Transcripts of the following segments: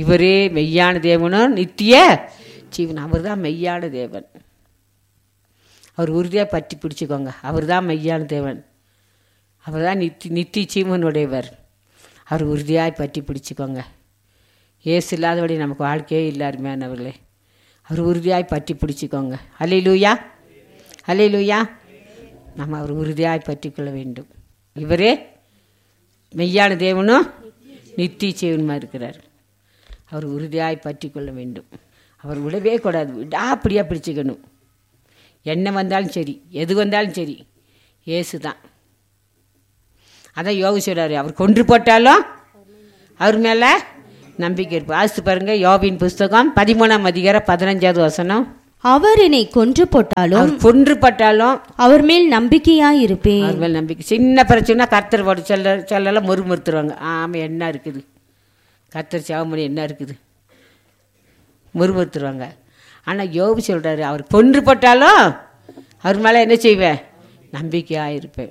இவரே மெய்யான தேவனும் நித்திய ஜீவன். அவர் தான் மெய்யான தேவன். அவர் உறுதியாக பற்றி பிடிச்சிக்கோங்க. அவர் தான் மெய்யான தேவன். அவர் தான் நித்திய ஜீவனுடையவர். அவர் உறுதியாய் பற்றி பிடிச்சிக்கோங்க. ஏசு இல்லாதபடி நமக்கு வாழ்க்கையே இல்லை அருமையானவர்களே. அவர் உறுதியாய் பற்றி பிடிச்சிக்கோங்க. அல்லேலூயா, அல்லேலூயா. நம்ம அவர் உறுதியாய் பற்றி கொள்ள வேண்டும். இவரே மெய்யான தேவனும் நித்திய ஜீவனுமா இருக்கிறார். அவர் உறுதியாய் பற்றி கொள்ள வேண்டும். அவர் விடவே கூடாது. விடாப்படியாக பிடிச்சிக்கணும். என்ன வந்தாலும் சரி, எது வந்தாலும் சரி, ஏசு தான். அதான் யோகு சொல்கிறாரு, அவர் கொன்று போட்டாலும் அவர் மேலே நம்பிக்கை இருப்பார். ஆசித்து பாருங்கள், யோபின் புஸ்தகம் 13ஆம் அதிகாரம் 15வது வசனம். அவர் என்னை கொன்று போட்டாலும் அவர் மேல் நம்பிக்கையாயிருப்பேன். அவர் மேல் நம்பிக்கை. சின்ன பிரச்சனை கர்த்தர் போட்டு சொல்லலாம் முறுமுறுத்துருவாங்க. ஆமாம், என்ன இருக்குது, கர்த்தர் சாவமணி என்ன இருக்குது, முறுமுறுத்துருவாங்க. ஆனால் யோபு சொல்கிறாரு, அவர் கொன்று போட்டாலும் அவர் மேலே என்ன செய்வேன், நம்பிக்கையாக இருப்பேன்.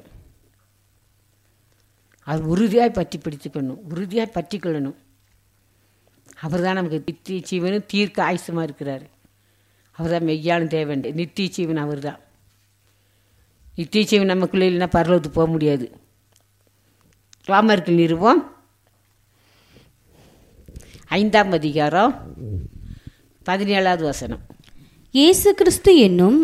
அவர் உறுதியாய் பற்றி பிடித்துக்கணும், உறுதியாய் பற்றி கொள்ளணும். அவர் தான் நமக்கு நித்திய ஜீவனும் தீர்க்க ஆயுசமாக இருக்கிறார். அவர் தான் மெய்யான தேவன், நித்திய ஜீவன் அவர் தான். நித்திய ஜீவன் நமக்குள்ளே இல்லைன்னா பரலோகத்துக்கு போக முடியாது. ரோமருக்கு நிறுவம் 5ஆம் அதிகாரம் 17வது வசனம். இயேசு கிறிஸ்து என்னும்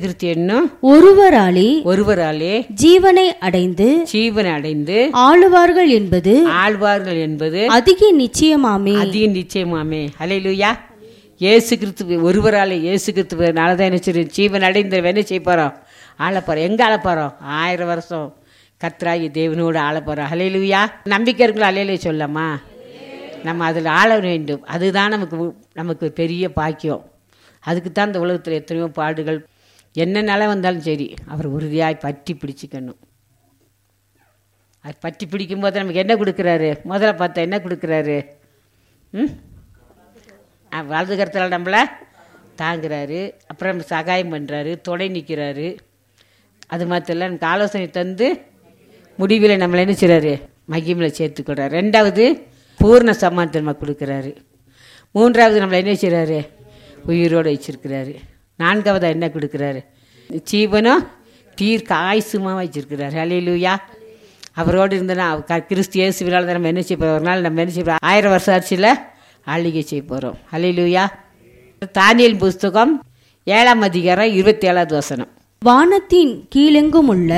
ஒருவராலே ஜீவனை அடைந்து ஆளுவார்கள் என்பது அதிக நிச்சயமாமே. ஹல்லேலூயா. இயேசு கிறிஸ்து ஒருவராலே, இயேசு கிறிஸ்துவனால தான் என்ன ஜீவன் அடைந்த என்ன செய்ய போகிறோம், ஆளப்போகிறோம். எங்கே ஆளப்போகிறோம், 1000 வருஷம் கர்த்தராகிய தேவனோடு ஆளப்போகிறோம். ஹல்லேலூயா. நம்பிக்கை இருக்குல்ல, அல்லேலூயா சொல்லலாமா? நம்ம அதில் ஆள வேண்டும். அதுதான் நமக்கு பெரிய பாக்கியம். அதுக்கு தான் இந்த உலகத்தில் எத்தனையோ பாடுகள், என்ன நிலை வந்தாலும் சரி, அவர் உறுதியாய் பற்றி பிடிச்சிக்கணும். அது பற்றி பிடிக்கும்போது நமக்கு என்ன கொடுக்குறாரு, முதல்ல பார்த்தா என்ன கொடுக்குறாரு, வலது கரத்தில் நம்மளை தாங்குறாரு. அப்புறம் சகாயம் பண்ணுறாரு, துணை நிற்கிறாரு. அது மாத்திரம் நமக்கு ஆலோசனை தந்து முடிவில் நம்மளை என்ன செய்கிறாரு, மகிமையில் சேர்த்துக்கிறார். 2வது பூர்ண சமானத்தை நம்ம கொடுக்குறாரு. 3வது நம்மளை என்ன செய்கிறாரு, உயிரோடு வச்சிருக்கிறாரு. 4வது என்ன கொடுக்குறாரு, ஜீவனும் தீர்க்க ஆயுசுமாக வச்சிருக்கிறாரு. ஹல்லேலூயா. அவரோடு இருந்தனா கிறிஸ்து இயேசுவினால் தான் நம்ம என்ன செய்ய போகிறோம், ஒரு நாள் நம்ம என்ன செய்ய போகிறோம், 1000 வருஷ ஆட்சியில் ஆளுகை செய்ய போகிறோம். ஹல்லேலூயா. தானியேல் புஸ்தகம் 7ஆம் அதிகாரம் 27வது வசனம். வானத்தின் கீழெங்கும் உள்ள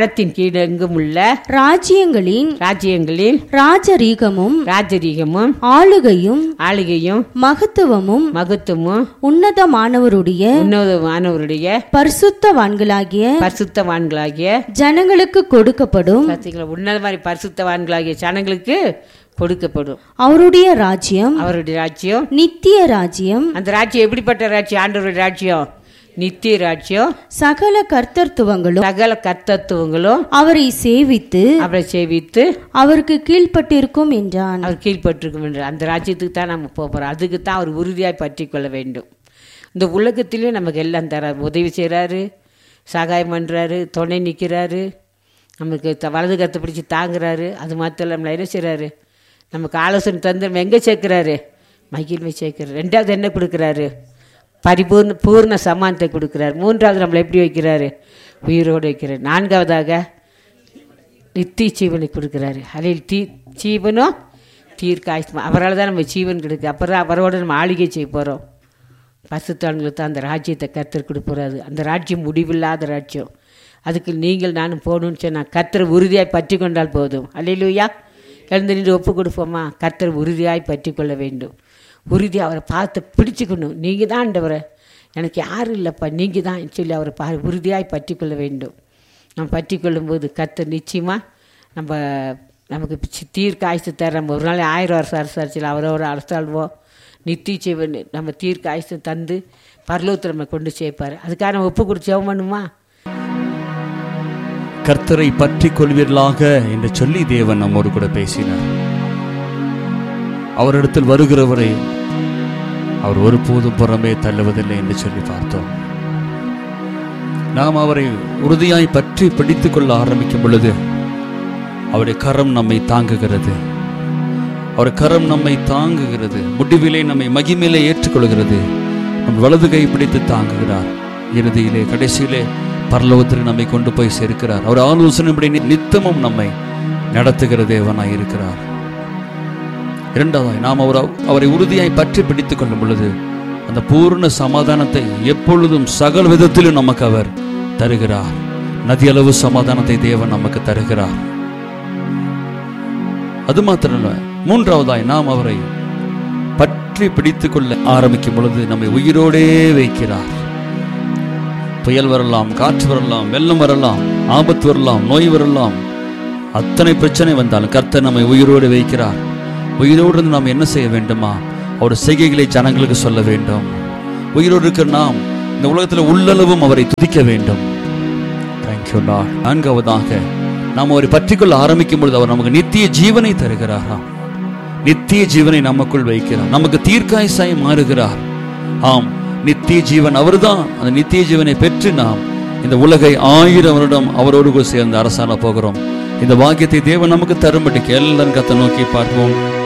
ராஜ்யங்களின் ராஜரீகமும் ஆளுகையும் மகத்துவமும் உன்னதமானவருடைய பரிசுத்தவான்களாகிய ஜனங்களுக்கு கொடுக்கப்படும். உன்னத மாதிரி பரிசுத்தவான்களாகிய ஜனங்களுக்கு கொடுக்கப்படும். அவருடைய ராஜ்யம் நித்திய ராஜ்யம். அந்த ராஜ்யம் எப்படிப்பட்ட ராஜ்யம், ஆண்டவருடைய ராஜ்யம் நித்திய ராஜ்யம். சகல கர்த்தத்துவங்களும் அவரை சேவித்து அவருக்கு கீழ்பட்டிருக்கும் என்றான். அவர் கீழ்பட்டிருக்கும் என்றார். அந்த ராஜ்யத்துக்கு தான் நம்ம போகிறோம். அதுக்கு தான் அவர் உறுதியாய் பற்றி கொள்ள வேண்டும். இந்த உலகத்திலேயே நமக்கு எல்லாம் தரார், உதவி செய்கிறாரு, சகாயம் பண்ணுறாரு, துணை நிற்கிறாரு, நமக்கு வலது கருத்தை பிடிச்சி தாங்குறாரு. அது மாத்திரம் நம்மளை என்ன செய்கிறாரு, நமக்கு ஆலோசனை தந்து நம்ம எங்கே சேர்க்குறாரு, மகிழ்மை சேர்க்கிறார். 2வது என்ன கொடுக்குறாரு, பூர்ண சமானத்தை கொடுக்குறார். 3வது நம்மளை எப்படி வைக்கிறாரு, உயிரோடு வைக்கிறார். 4வதாக நித்திய ஜீவனை கொடுக்குறாரு. அதில் ஜீவனும் தீர்க்க ஆயுஷ்மா. அவரால் தான் நம்ம ஜீவன் கிடைக்குது. அப்புறம் அவரோடு நம்ம ஆளுகை செய்ய போகிறோம். பரிசுத்தவான்களுக்கு தான் அந்த ராஜ்யத்தை கர்த்தர் கொடுப்பறாரு. அந்த ராஜ்யம் முடிவில்லாத ராஜ்யம். அதுக்கு நீங்கள் நானும் போகணும்னு சொன்னால் கர்த்தரை உறுதியாய் பற்றி கொண்டால் போதும். அல்லேலூயா. எழுந்து நின்று ஒப்பு கொடுப்போமா? கர்த்தரை உறுதியாய் பற்றி கொள்ள வேண்டும். உறுதி அவரை பார்த்து பிடிச்சிக்கணும். நீங்கள் தான் ஆண்டவரை, எனக்கு யாரும் இல்லைப்பா, நீங்கள் தான் சொல்லி அவரை உறுதியாய் பற்றி கொள்ள வேண்டும். நம்ம பற்றி கொள்ளும்போது கர்த்தர் நிச்சயமாக நமக்கு தீர்க்க ஆயுசு தர. நம்ம ஒரு நாள் 1000 வருஷம் அரசாட்சியில் அவரோட அரசாள்வோம். நித்திய ஜீவன் நம்ம தீர்க்க ஆயுசு தந்து பரலோகத்தில் நம்ம கொண்டு சேர்ப்பார். அதுக்காக நம்ம ஒப்பு கொடுத்து ஜெபம் பண்ணுமா? கர்த்தரை பற்றி கொள்வீர்களாக என்று சொல்லி தேவன் நம்மோடு கூட பேசினார். அவரிடத்தில் வருகிறவரை அவர் ஒருபோதும் புறமே தள்ளுவதில்லை என்று சொல்லி பார்த்தோம். நாம் அவரை உறுதியாய் பற்றி பிடித்துக் கொள்ள ஆரம்பிக்கும் பொழுது அவருடைய கரம் நம்மை தாங்குகிறது. அவர் கரம் நம்மை தாங்குகிறது, முடிவிலே நம்மை மகிமையிலே ஏற்றுக்கொள்கிறது, நம் வலது கை பிடித்து தாங்குகிறார். இறுதியிலே கடைசியிலே பரலோகத்திற்கு நம்மை கொண்டு போய் சேர்க்கிறார். அவர் ஆலோசனைப்படி நித்தமும் நம்மை நடத்துகிற தேவனாய் இருக்கிறார். இரண்டாவதாய் நாம் அவரை உறுதியாய் பற்றி பிடித்துக் கொள்ளும் பொழுது அந்த பூர்ண சமாதானத்தை எப்பொழுதும் சகல விதத்திலும் நமக்கு அவர் தருகிறார். நதியளவு சமாதானத்தை தேவன் நமக்கு தருகிறார். அது மாத்திரமல்ல, மூன்றாவதாய் நாம் அவரை பற்றி பிடித்துக் கொள்ள ஆரம்பிக்கும் பொழுது நம்மை உயிரோடே வைக்கிறார். புயல் வரலாம், காற்று வரலாம், வெள்ளம் வரலாம், ஆபத்து வரலாம், நோய் வரலாம், அத்தனை பிரச்சனை வந்தாலும் கர்த்தர் நம்மை உயிரோடு வைக்கிறார். உயிரோடு நாம் என்ன செய்ய வேண்டுமா? அவர் செய்கைகளை ஜனங்களுக்கு சொல்ல வேண்டும். உயிரோடு இருக்க நாம் இந்த உலகத்தில் உள்ளளவும் அவரை துதிக்க வேண்டும். Thank you Lord. நான்காவதாக நாம் அவரை பற்றிக்கொள்ள ஆரம்பிக்கும் பொழுது அவர் நமக்கு நித்திய ஜீவனை தருகிறாராம். நித்திய ஜீவனை நமக்குள் வைக்கிறார், நமக்கு தீர்க்காயுசாய் மாறுகிறார். ஆம், நித்திய ஜீவன் அவர்தான். அந்த நித்திய ஜீவனை பெற்று நாம் இந்த உலகை 1000 வருடம் அவரோடு சேர்ந்து அரசாண போகிறோம். இந்த பாக்கியத்தை தேவன் நமக்கு தரும்படிக்கு எல்லாரும் கர்த்தரை நோக்கி பார்ப்போம்.